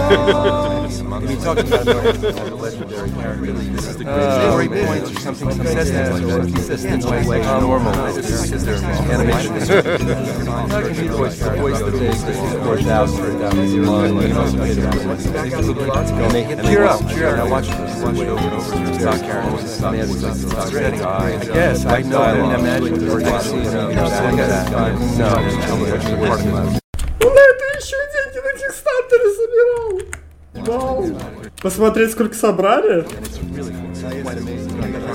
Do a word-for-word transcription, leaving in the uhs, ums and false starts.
We talked about the legendary character. This is the great points or something. He says things like that. He says things like normal. Because they're animation. That can be the voice, the voice that they four thousand, down to zero. And they hit cheer up, cheer up. Now watch this. Watch it over and over. Stock characters. Stock steady. I guess I know. I imagine the next season. You know, that guy. No, which is a part of the. Он на это еще деньги на Кикстартере собирал. Вау. Посмотреть, сколько собрали.